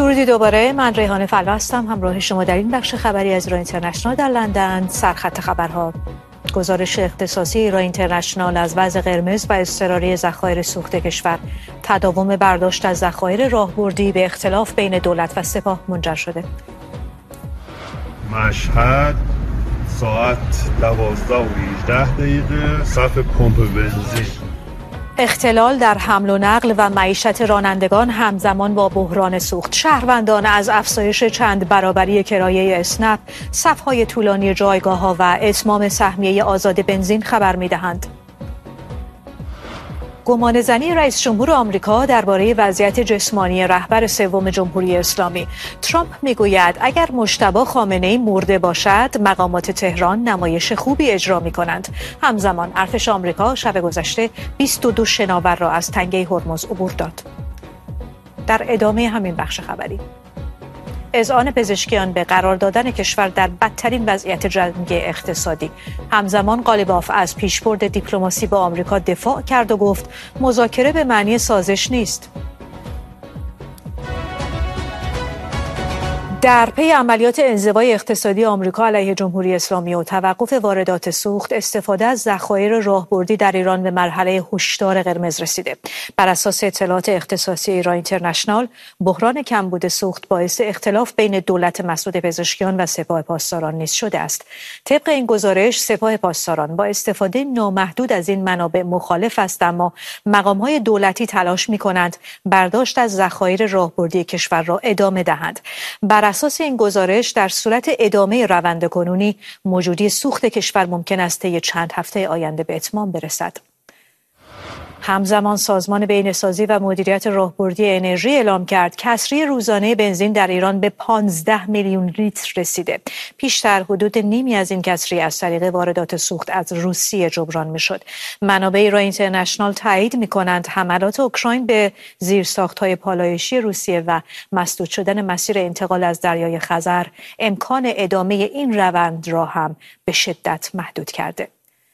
درودی دوباره، من ریحانه فلو هستم همراه شما در این بخش خبری از ایران اینترنشنال در لندن. سرخط خبرها: گزارش اختصاصی ایران اینترنشنال از وضع قرمز و اضطراری ذخایر سوخت کشور. تداوم برداشت از ذخایر راهبردی به اختلاف بین دولت و سپاه منجر شده. مشهد ساعت 12:18 صف پمپ بنزین. اختلال در حمل و نقل و معیشت رانندگان همزمان با بحران سوخت. شهروندان از افزایش چند برابری کرایه اسنپ، صف‌های طولانی جایگاه‌ها و اتمام سهمیه آزاد بنزین خبر می‌دهند. گمانه‌زنی رئیس جمهور آمریکا درباره وضعیت جسمانی رهبر سوم جمهوری اسلامی. ترامپ میگوید اگر مجتبی خامنه‌ای مرده باشد مقامات تهران نمایش خوبی اجرا می‌کنند. همزمان ارتش آمریکا شب گذشته 22 شناور را از تنگه هرمز عبور داد. در ادامه همین بخش خبری، اذعان پزشکیان به قرار دادن کشور در بدترین وضعیت جنگ اقتصادی. همزمان قالیباف از پیشبرد دیپلماسی با آمریکا دفاع کرد و گفت مذاکره به معنی سازش نیست. در پی عملیات انزوای اقتصادی آمریکا علیه جمهوری اسلامی و توقف واردات سوخت، استفاده از ذخایر راهبردی در ایران به مرحله هشدار قرمز رسیده. بر اساس اطلاعات اختصاصی ایران اینترنشنال، بحران کمبود سوخت باعث اختلاف بین دولت مسعود پزشکیان و سپاه پاسداران نیز شده است. طبق این گزارش، سپاه پاسداران با استفاده نامحدود از این منابع مخالف است، اما مقام‌های دولتی تلاش می‌کنند برداشت از ذخایر راهبردی کشور را ادامه دهند. بر اساس این گزارش، در صورت ادامه روند کنونی موجودی سوخت کشور ممکن است طی چند هفته آینده به اتمام برسد. همزمان سازمان بهینه‌سازی و مدیریت راهبردی انرژی اعلام کرد کسری روزانه بنزین در ایران به 15 میلیون لیتر رسیده. پیشتر حدود نیمی از این کسری از طریق واردات سوخت از روسیه جبران می‌شد. منابع ایران اینترنشنال تایید می‌کنند حملات اوکراین به زیرساخت‌های پالایشی روسیه و مسدود شدن مسیر انتقال از دریای خزر امکان ادامه این روند را هم به شدت محدود کرده.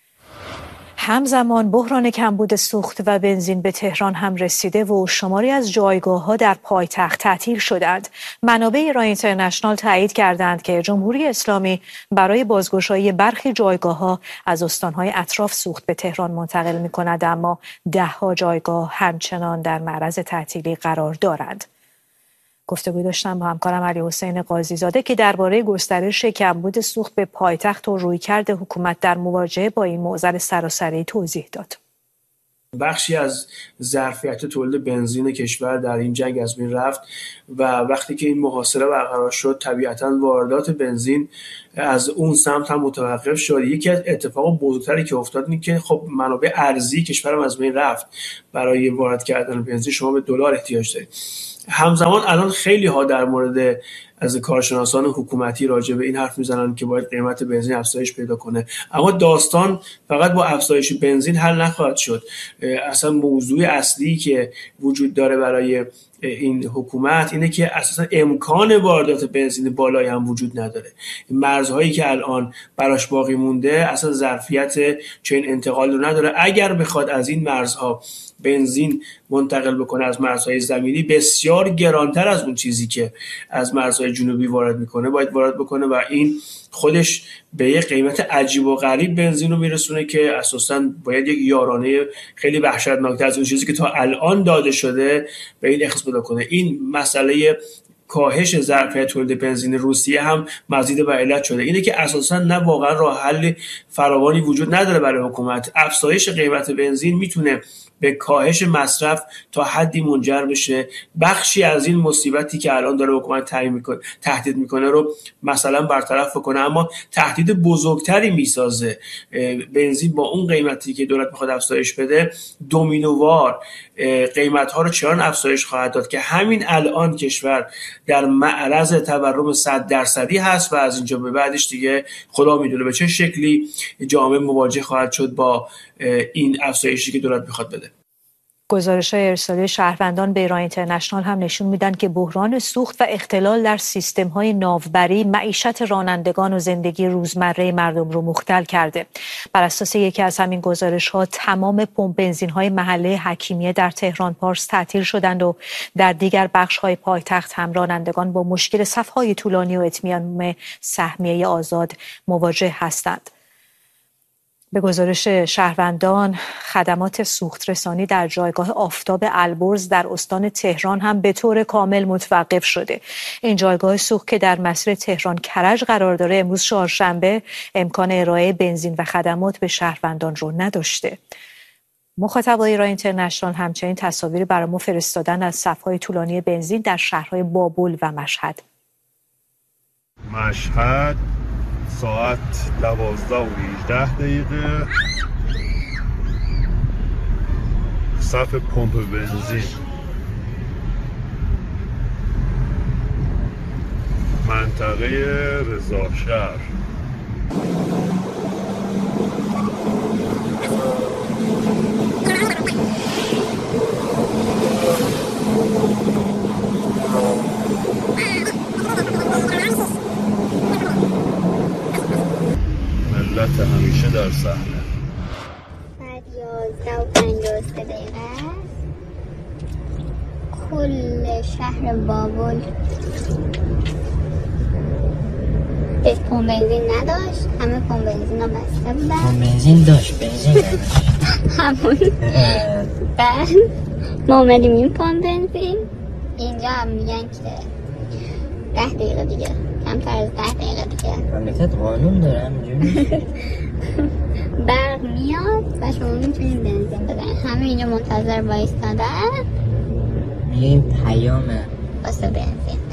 همزمان بحران کمبود سوخت و بنزین به تهران هم رسیده و شماری از جایگاه‌ها در پایتخت تعطیل شدند. منابع ایران اینترنشنال تایید کردند که جمهوری اسلامی برای بازگشایی برخی جایگاه‌ها از استان‌های اطراف سوخت به تهران منتقل می‌کند، اما ده‌ها جایگاه همچنان در معرض تعطیلی قرار دارند. گفتگو داشتم با همکارم علی حسین قاضی‌زاده که درباره گسترش کمبود سوخت به پایتخت و رویکرد حکومت در مواجهه با این معضل سراسری توضیح داد. بخشی از ظرفیت تولید بنزین کشور در این جنگ از بین رفت و وقتی که این محاصره برقرار شد طبیعتاً واردات بنزین از اون سمت هم متوقف شد. یکی از اتفاق بزرگتری که افتاد این که خب منابع ارزی کشورم از بین رفت. برای وارد کردن بنزین شما به دلار احتیاج دارید. همزمان الان خیلی ها در مورد از کارشناسان حکومتی راجع به این حرف میزنن که باید قیمت بنزین افزایش پیدا کنه، اما داستان فقط با افزایش بنزین حل نخواهد شد. اصلا موضوع اصلی که وجود داره برای این حکومت اینه که اساسا امکان واردات بنزین بالایی هم وجود نداره. مرزهایی که الان براش باقی مونده اصلا ظرفیت چنین انتقال رو نداره. اگر بخواد از این مرزها بنزین منتقل بکنه از مرزهای زمینی، بسیار گرانتر از اون چیزی که از مرزهای جنوبی وارد میکنه باید وارد بکنه و این خودش به یه قیمت عجیب و غریب بنزین رو میرسونه که اساساً باید یک یارانه خیلی وحشتناکتر از اون چیزی که تا الان داده شده به این اختصاص پیدا کنه. این مسئله کاهش ظرفیت تولید بنزین روسیه هم مزید بر علت شده. اینه که اساساً نه واقعا راه حل فراوانی وجود نداره برای حکومت. افزایش قیمت بنزین میتونه به کاهش مصرف تا حدی منجر بشه بخشی از این مصیبتی که الان داره حکومت تهدید میکنه رو مثلا برطرف بکنه، اما تهدید بزرگتری میسازه. بنزین با اون قیمتی که دولت میخواد افزایش بده دومینووار قیمت ها رو چنان افزایش خواهد داد که همین الان کشور در معرض تورم 100% هست و از اینجا به بعدش دیگه خدا میدونه به چه شکلی جامعه مواجه خواهد شد با این افزایشی که دولت میخواد بده. گزارش‌های ارسالی شهروندان به ایران اینترنشنال هم نشون میدن که بحران سوخت و اختلال در سیستم‌های ناوبری معیشت رانندگان و زندگی روزمره مردم رو مختل کرده. بر اساس یکی از همین گزارش‌ها تمام پمپ بنزین‌های محله حکیمیه در تهران پارس تعطیل شدند و در دیگر بخش‌های پایتخت هم رانندگان با مشکل صف‌های طولانی و اتمام سهمیه آزاد مواجه هستند. به گزارش شهروندان، خدمات سوخت رسانی در جایگاه آفتاب البرز در استان تهران هم به طور کامل متوقف شده. این جایگاه سوخت که در مسیر تهران کرج قرار داره امروز چهارشنبه امکان ارائه بنزین و خدمات به شهروندان رو نداشته. مخاطبای ایران اینترنشنال همچنین تصاویری برای ما فرستادن از صف‌های طولانی بنزین در شهرهای بابل و مشهد. مشهد ساعت 12:18 صف پمپ بنزین. منطقه رضاشهر. ملت همیشه در صحنه. ساعت 11:53 کل شهر بابل پمپ بنزین نداشت، همه پمپ بنزین ها بسته بودن. پمپ بنزین داشت، بنزین نداشت. همون بعد ما اومدیم این پمپ بنزین اینجا هم میگن که 10 دقیقه دیگه، کمتر از 10 دقیقه دیگه مملکت قانون داره همینجوری برق میاد و شما میتونید بنزین بزنید. همه اینجا منتظر وایستادن میگه این پیامه واسه بنزین.